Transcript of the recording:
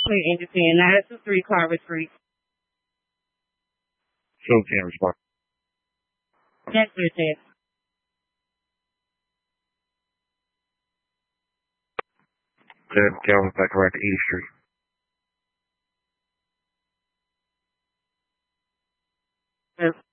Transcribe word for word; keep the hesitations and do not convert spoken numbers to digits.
Clear engine ten, nine two three Carver Street. Show ten respond. That's clear ten. Clear Calvin back right to East Street. Yes.